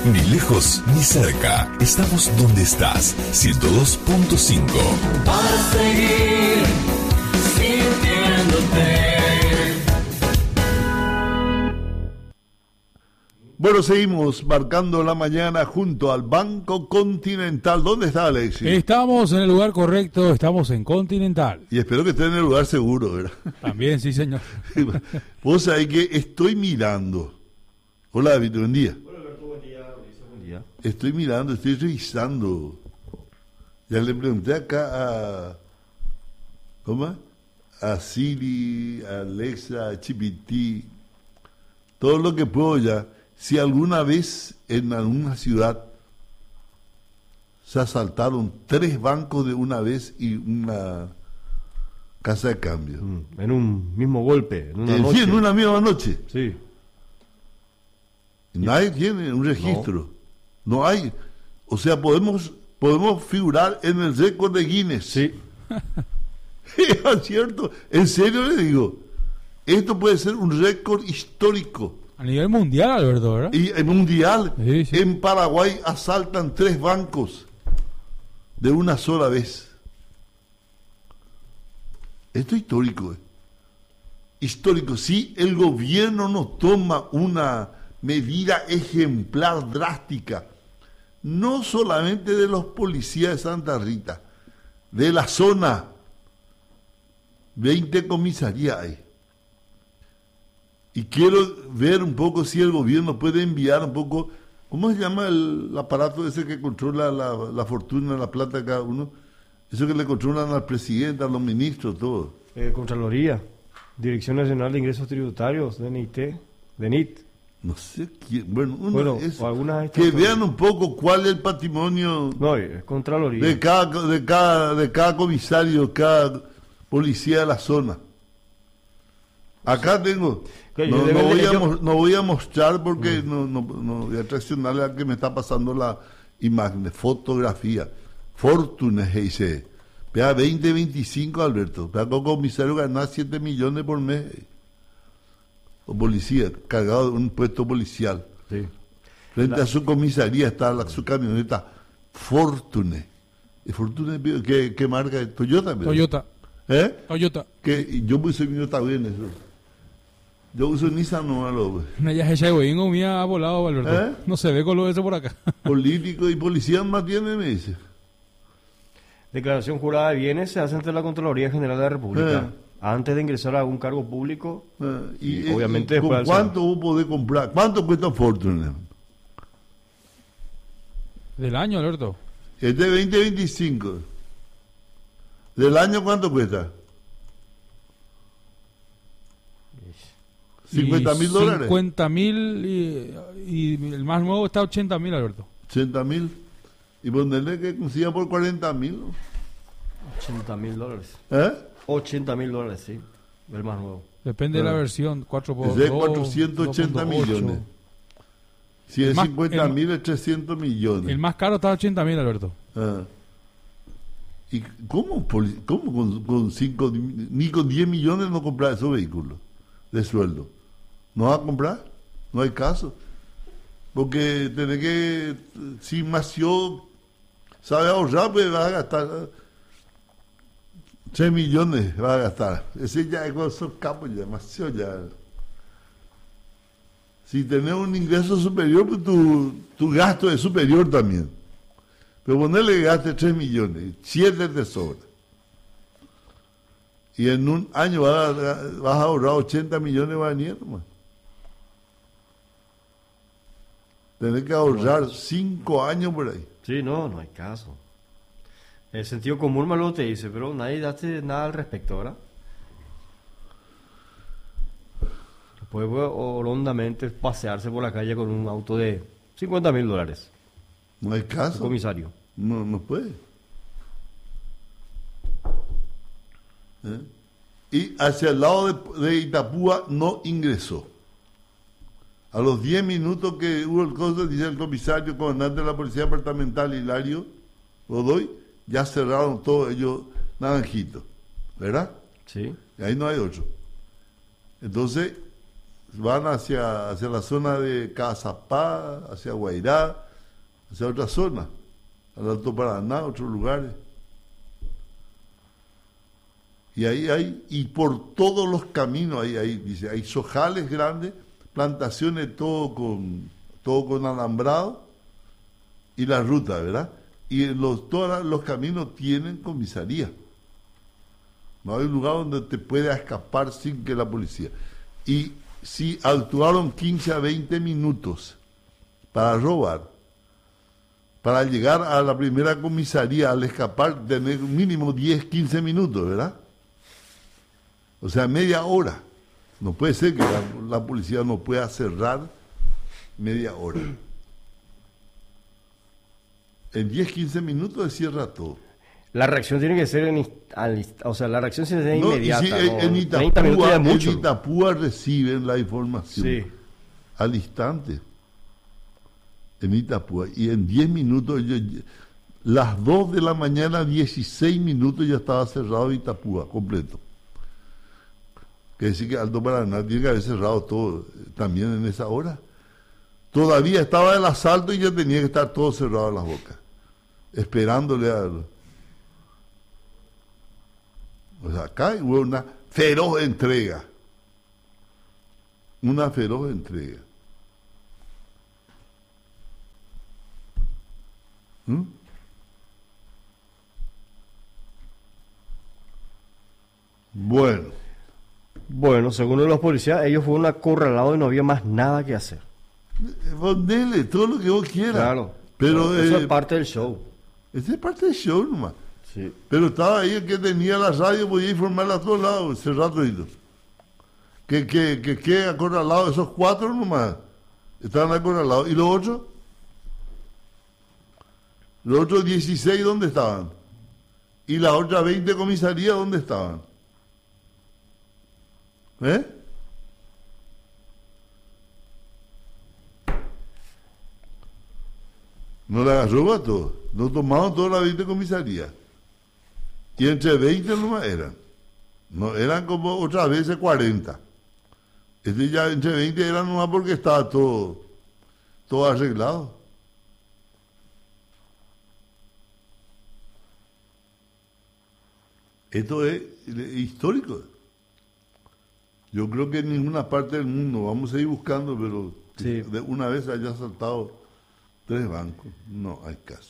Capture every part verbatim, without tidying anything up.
Ni lejos ni cerca. Estamos donde estás. ciento dos punto cinco. Para seguir sintiéndote. Bueno, seguimos marcando la mañana junto al Banco Continental. ¿Dónde está, Alexis? Estamos en el lugar correcto, estamos en Continental. Y espero que esté en el lugar seguro, ¿verdad? También, sí, señor. Vos sabés que estoy mirando. Hola, David, buen día. Hola, Alberto, buen día. Buen día. Estoy mirando, estoy revisando. Ya le pregunté acá a... ¿Cómo? A Siri, a Alexa, a G P T. Todo lo que puedo ya. Si alguna vez en alguna ciudad se asaltaron tres bancos de una vez y una casa de cambio. Mm, en un mismo golpe, en una Eh, noche. Sí, en una misma noche. Sí. Nadie tiene un registro. No. no hay. O sea, podemos podemos figurar en el récord de Guinness. Sí. Es cierto. En serio le digo. Esto puede ser un récord histórico. A nivel mundial, Alberto, ¿verdad? Y en mundial, Sí, sí. en Paraguay asaltan tres bancos de una sola vez. Esto es histórico. eh. Histórico. Si el gobierno no toma una medida ejemplar, drástica, no solamente de los policías de Santa Rita, de la zona, veinte comisarías hay. Y quiero ver un poco si el gobierno puede enviar un poco, ¿cómo se llama el, el aparato ese que controla la, la fortuna, la plata de cada uno? Eso que le controlan al presidente, a los ministros, todo. Eh, Contraloría, Dirección Nacional de Ingresos Tributarios, D N I T, D N I T. No sé quién, bueno, uno Bueno, es- o algunas de estas que cosas. vean un poco cuál es el patrimonio No, es Contraloría. de cada, de cada, de cada comisario, cada policía de la zona. Acá tengo, Que no, yo no debe- voy a, yo- mos- no voy a mostrar porque no, no, no voy a traicionarle a que me está pasando la imagen, fotografía. Fortune, dice, vea veinte, veinticinco, Alberto, vea con comisario ganar siete millones por mes. O policía, cargado de un puesto policial. Sí. Frente La- a su comisaría está la, su camioneta Fortune. ¿Y Fortune qué, qué marca es? Toyota, ¿verdad? Toyota, ¿Eh? Toyota. Que yo uso mi Toyota bien eso. Yo uso Nissan no lo Una ya hecha de güey, mía ha volado, Alberto. ¿Eh? No se ve con lo de eso por acá. político y policía más tiene, me dice. Declaración jurada de bienes se hace ante la Contraloría General de la República. Eh. Antes de ingresar a algún cargo público. Ah, Y eh, obviamente ¿con después al ¿cuánto vos podés comprar? ¿Cuánto cuesta Fortune? Del año, Alberto. Es de veinte veinticinco. ¿Del año cuánto cuesta? ¿cincuenta mil dólares? cincuenta mil y, y el más nuevo está ochenta mil, Alberto. ochenta mil. Y ponerle que consiga por cuarenta mil. ochenta mil dólares. ¿Eh? ochenta mil dólares, sí. El más nuevo. Depende de la Ah. versión, cuatro por Es de dos, cuatrocientos ochenta dos punto ocho. millones. Si El es más- cincuenta el- mil es trescientos millones. El más caro está a ochenta mil, Alberto. Ah. ¿Y cómo, poli- cómo con, con cinco, ni con diez millones no comprar esos vehículos de sueldo? ¿No va a comprar? No hay caso. Porque tenés que, si Mació sabe ahorrar, pues va a gastar eh, tres millones, va a gastar. Ese ya es con esos capos, ya, Mació ya. Si tenés un ingreso superior, pues tu, tu gasto es superior también. Pero ponerle que gaste tres millones, siete te sobra. Y en un año vas a, vas a ahorrar ochenta millones va a venir nomás. Tenés que ahorrar cinco años por ahí. Sí, no, no hay caso. El sentido común me lo te dice, pero nadie hace nada al respecto, ¿verdad? Puede hondamente pasearse por la calle con un auto de cincuenta mil dólares. No hay El caso. comisario. No, no puede. ¿Eh? Y hacia el lado de, de Itapúa no ingresó. A los diez minutos que hubo el coso, dice el comisario, comandante de la Policía Departamental, Hilario Godoy, ya cerraron todos ellos naranjitos. ¿Verdad? Sí. Y ahí no hay otro. Entonces, van hacia, hacia la zona de Cazapá, hacia Guairá, hacia otra zona, al Alto Paraná, otros lugares. Y ahí hay, y por todos los caminos, ahí, ahí dice, hay sojales grandes, plantaciones, todo con, todo con alambrado, y la ruta, ¿verdad? Y los, todos los caminos tienen comisaría. No hay un lugar donde te pueda escapar sin que la policía. Y si actuaron quince a veinte minutos para robar, para llegar a la primera comisaría, al escapar, tener mínimo diez, quince minutos, ¿verdad? O sea, media hora. No puede ser que la, la policía no pueda cerrar media hora. En diez, quince minutos se cierra todo. La reacción tiene que ser en, al, o sea, la reacción tiene que ser No, inmediata. y si, ¿no? en, Itapúa, en Itapúa reciben la información sí. al instante. En Itapúa. Y en diez minutos, yo, las dos de la mañana, dieciséis minutos ya estaba cerrado Itapúa, completo. Que decir que Alto Paraná tiene que haber cerrado todo también en esa hora. Todavía estaba el asalto y ya tenía que estar todo cerrado en las bocas, esperándole a... O sea, acá hubo una feroz entrega. Una feroz entrega. ¿Mm? Bueno. Bueno, según los policías, ellos fueron acorralados y no había más nada que hacer. Dele todo lo que vos quieras. Claro. Pero, pero eso eh, es parte del show. Esa es parte del show nomás. Sí. Pero estaba ahí el que tenía la radio, podía informarle a todos lados, cerrar todo. Que, que, que, que acorralados, esos cuatro nomás, estaban acorralados. ¿Y los otros? Los otros dieciséis, ¿dónde estaban? ¿Y las otras veinte comisarías, dónde estaban? ¿Eh? No le agarró a todos. No tomaron todas las veinte comisarías. Y entre veinte nomás eran. No, eran como otras veces cuarenta. Este ya entre veinte eran nomás porque estaba todo, todo arreglado. Esto es histórico. Yo creo que en ninguna parte del mundo, vamos a ir buscando, pero sí. de una vez haya saltado tres bancos, no hay caso.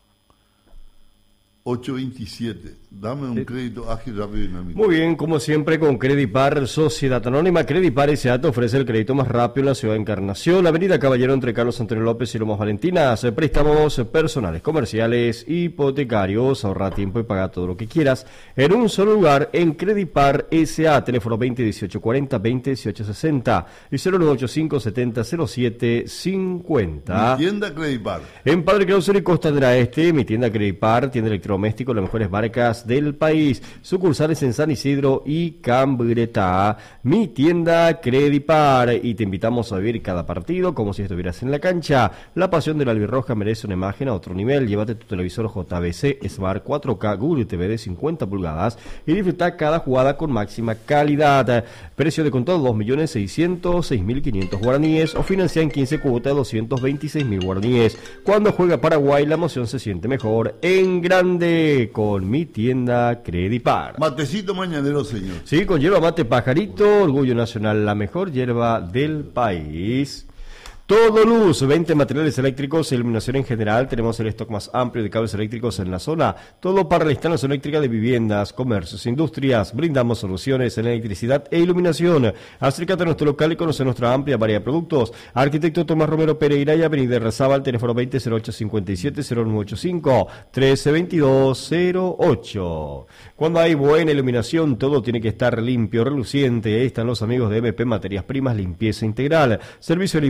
ocho veintisiete, dame un sí. crédito ágil, rápido y dinámico. Muy bien, como siempre con Credipar, Sociedad Anónima. Credipar S A te ofrece el crédito más rápido en la ciudad de Encarnación, Avenida Caballero entre Carlos Antonio López y Lomas Valentinas. Préstamos personales, comerciales, hipotecarios. Ahorra tiempo y paga todo lo que quieras en un solo lugar en Credipar S A. Teléfono veinte dieciocho cuarenta, veinte dieciocho sesenta y cero nueve ocho cinco setenta cero siete cincuenta. Mi tienda Credipar. En Padre Clausura y Costanera Este, mi tienda Credipar, tienda electrónica doméstico, las mejores marcas del país. Sucursales en San Isidro y Cambretá. Mi tienda Credipar. Y te invitamos a vivir cada partido como si estuvieras en la cancha. La pasión de la albirroja merece una imagen a otro nivel. Llévate tu televisor J V C Smart cuatro K Google T V de cincuenta pulgadas y disfruta cada jugada con máxima calidad. Precio de contado dos millones seiscientos seis mil quinientos guaraníes o financia en quince cuotas de doscientos veintiséis mil guaraníes. Cuando juega Paraguay, la emoción se siente mejor en grande con mi tienda Credipar. Matecito mañanero, señor. Sí, con hierba mate Pajarito, Orgullo Nacional, la mejor hierba del país. Todo Luz, veinte materiales eléctricos e iluminación en general. Tenemos el stock más amplio de cables eléctricos en la zona. Todo para la instalación eléctrica de viviendas, comercios, industrias. Brindamos soluciones en electricidad e iluminación. Acércate a nuestro local y conoce nuestra amplia variedad de productos. Arquitecto Tomás Romero Pereira y Avenida Rezábal, teléfono veinte cero ocho cincuenta y siete cero nueve ochenta y cinco, trece veintidós cero ocho. Cuando hay buena iluminación, todo tiene que estar limpio, reluciente. Ahí están los amigos de M P Materias Primas, limpieza integral. Servicio de limpieza entre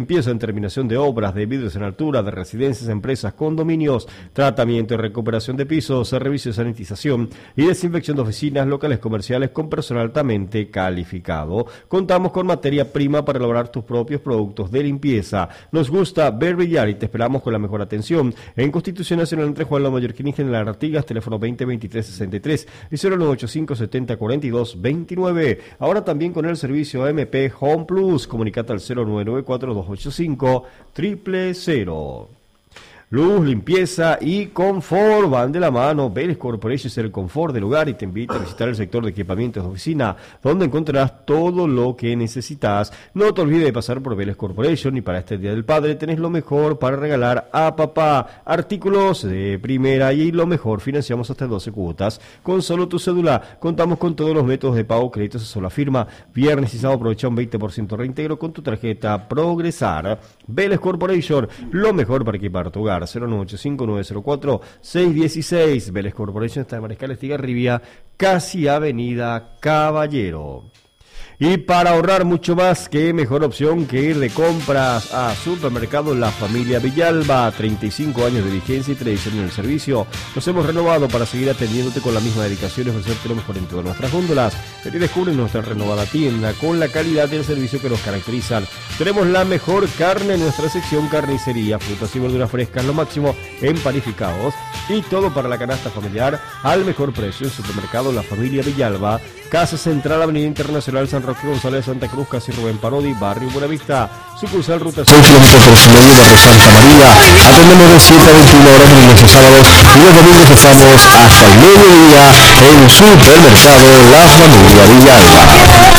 terminación de obras de vidrios en altura de residencias, empresas, condominios, tratamiento y recuperación de pisos, servicio de sanitización y desinfección de oficinas, locales comerciales con personal altamente calificado. Contamos con materia prima para elaborar tus propios productos de limpieza. Nos gusta ver brillar y te esperamos con la mejor atención en Constitución Nacional entre Juan La Mallorquín y General Artigas, teléfono veinte veintitrés sesenta y tres y cero nueve ochenta y cinco setenta cuarenta y dos veintinueve. Ahora también con el servicio M P Home Plus. Comunicate al cero nueve nueve cuatro dos ocho cinco cero cero cero. Luz, limpieza y confort van de la mano. Vélez Corporation es el confort del hogar y te invita a visitar el sector de equipamientos de oficina, donde encontrarás todo lo que necesitas. No te olvides de pasar por Vélez Corporation y para este Día del Padre tenés lo mejor para regalar a papá. Artículos de primera y lo mejor, financiamos hasta doce cuotas. Con solo tu cédula, contamos con todos los métodos de pago, créditos a sola firma. Viernes y sábado aprovecha un veinte por ciento reintegro con tu tarjeta Progresar. Vélez Corporation, lo mejor para equipar tu hogar. cero nueve ocho cinco nueve cero cuatro seis uno seis. Vélez Corporation está en Mariscal Estigarribia, casi Avenida Caballero. Y para ahorrar mucho más, qué mejor opción que ir de compras a Supermercado La Familia Villalba. treinta y cinco años de vigencia y tradición en el servicio. Nos hemos renovado para seguir atendiéndote con la misma dedicación y ofrecerte lo mejor en todas nuestras góndolas. Vení y descubre nuestra renovada tienda con la calidad y el servicio que nos caracterizan. Tenemos la mejor carne en nuestra sección carnicería, frutas y verduras frescas, lo máximo en panificados y todo para la canasta familiar al mejor precio en Supermercado La Familia Villalba. Casa Central, Avenida Internacional San Roque González, Santa Cruz, casi Rubén Parodi, Barrio Buenavista. Sucursal Ruta seis, kilómetros por Silorio, Barrio Santa María. Atendemos de siete a veintiuna horas de lunes a sábados y los domingos estamos hasta el mediodía en Supermercado La Familia Villalba.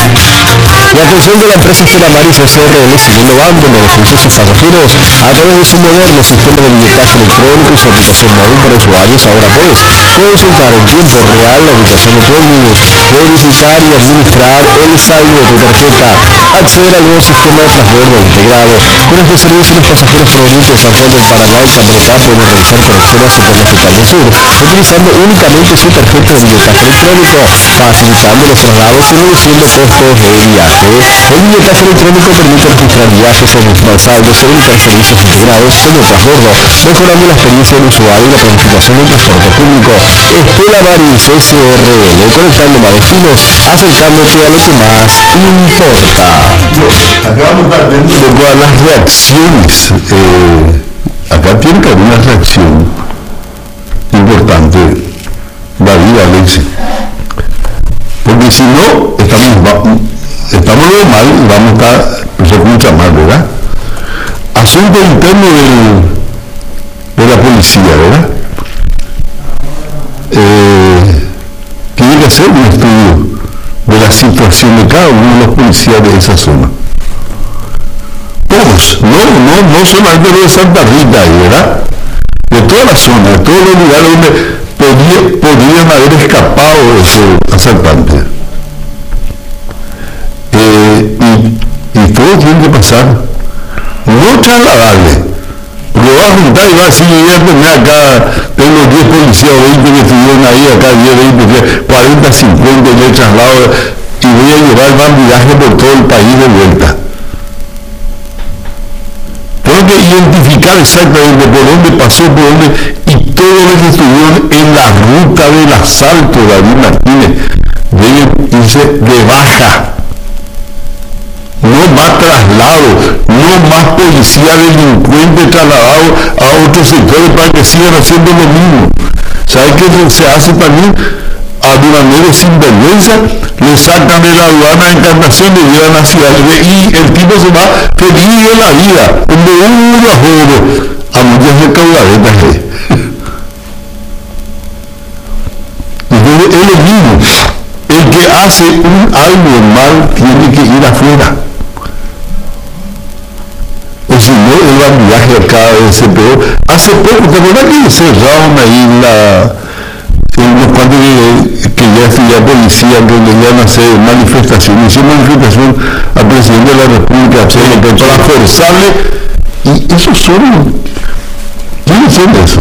La atención de la empresa Estela Maris S R L sigue innovando en beneficios a sus pasajeros a través de su moderno sistema de billetaje electrónico y su aplicación móvil para usuarios. Ahora puedes consultar en tiempo real la ubicación de tu ómnibus, verificar y administrar el saldo de tu tarjeta, acceder al nuevo sistema de transbordo integrado con este servicio. Los pasajeros provenientes de San Juan del Paraguay, Cabrera, pueden realizar conexiones a Supermercado Sur utilizando únicamente su tarjeta de billetaje electrónico, facilitando los traslados y reduciendo costos de viaje. El billetaje electrónico permite registrar viajes en el saldo, solicitar servicios integrados como transbordo, mejorando la experiencia del usuario y la planificación del transporte público. Estela Maris S R L, conectando más destinos, acercándote a lo que más importa. Acá vamos a estar dentro de todas las reacciones. Eh, acá tiene que haber una reacción importante, David, Alex, porque si no, estamos, estamos mal y vamos a estar, se escucha mal, ¿verdad? Asunto interno del, de la policía, ¿verdad? Eh, tiene que hacer un estudio de la situación de cada uno de los policías de esa zona. Todos, no, no, no solamente los de Santa Rita, ¿verdad? De toda la zona, de todos los lugares donde podía, podrían haber escapado esos asaltantes. Eh, y, y todo tiene que pasar, no trasladable. Porque va a juntar y va a decir, yo voy a tener acá, tengo diez policías o veinte que estuvieron ahí, acá diez, veinte, cuarenta, cincuenta, y le traslado y voy a llevar bandidaje por todo el país de vuelta. Tengo que identificar exactamente por dónde pasó, por dónde, y todos los que estuvieron en la ruta del asalto de David Martínez deben irse de baja. No más traslado, no más policía delincuente trasladado a otros sectores para que sigan haciendo lo mismo. ¿Sabe qué se hace también? Aduaneros sin vergüenza, le sacan de la aduana de Encarnación, le llevan a Ciudad y el tipo se va feliz de la vida, donde uno a juego a muchas recaudadetas. Entonces es lo mismo, el que hace un algo mal tiene que ir afuera. O si no, el bandidaje acá de C P O. Hace poco, ¿te acuerdas que cerraron ahí la, unos cuantos que, que ya estudiaba policía, que le iban a hacer manifestaciones? Hicieron manifestación al presidente de la República, para forzarle, y esos son, ¿quiénes son eso?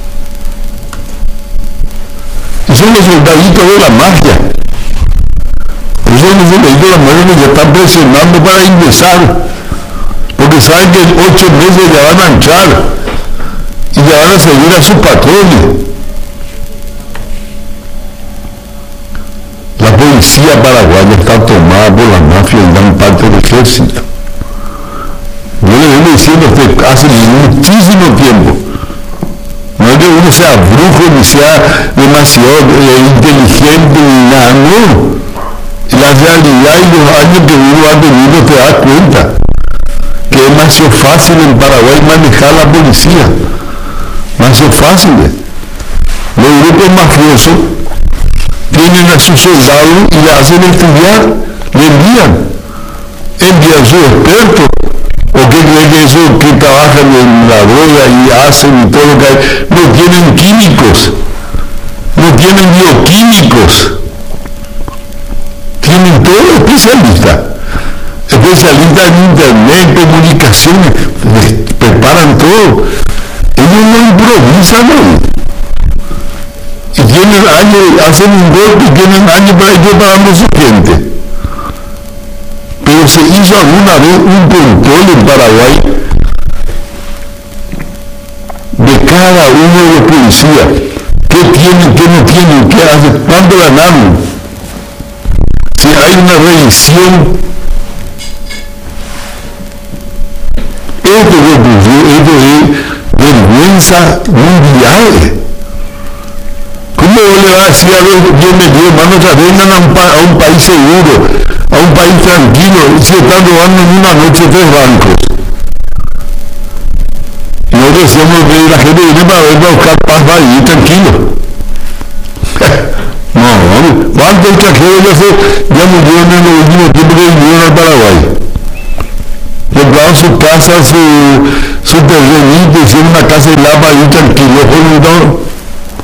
Esos son los soldaditos de la magia. Esos son los soldaditos de la magia que ya están presionando para ingresar. Porque porque saben que en ocho meses ya van a entrar y ya van a seguir a sus patrones. La policía paraguaya está tomada por la mafia y gran parte del ejército. Yo le vengo diciendo a usted hace muchísimo tiempo. No es que uno sea brujo ni sea demasiado eh, inteligente ni nada, no. La realidad y los años que uno ha tenido te da cuenta que es más fácil en Paraguay manejar la policía. Más fácil. Los grupos mafiosos tienen a sus soldados y le hacen estudiar, le envían, envían sus expertos. ¿O qué creen que esos que trabajan en la droga y hacen y todo lo que hay, no tienen químicos, no tienen bioquímicos, tienen todos especialistas, especialistas en internet, comunicaciones, les preparan todo, ellos no improvisan hoy. Y tienen años, hacen un golpe y tienen años para ir preparando su gente. Pero se hizo alguna vez un control en Paraguay de cada uno de los policías. ¿Qué tienen, qué no tienen, qué hacen, cuánto ganaron? Si hay una revisión, esto que ocurrió, esto es vergüenza mundial. ¿Cómo le va a decir a los bienvenidos, hermanos, que vengan a un, pa a un país seguro, a un país tranquilo, si están robando en una noche tres bancos? Y nosotros decíamos que la gente viene para ver, para buscar paz, va a ir tranquilo. No, ¿cuántos extranjeros ya, se, ya murieron en los últimos tiempos que vinieron al Paraguay? Compraron su casa, su, su terrenito, hicieron una casa de lava para ir tranquilo, no.